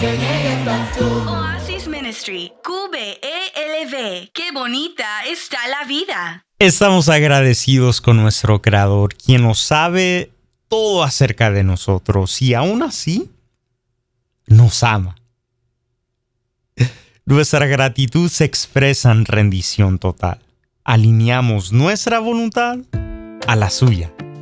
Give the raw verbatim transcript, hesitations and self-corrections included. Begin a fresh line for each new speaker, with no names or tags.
Oasis Ministry, Q B E L V. ¡Qué bonita está la vida!
Estamos agradecidos con nuestro Creador, quien nos sabe todo acerca de nosotros y aún así nos ama. Nuestra gratitud se expresa en rendición total. Alineamos nuestra voluntad a la suya.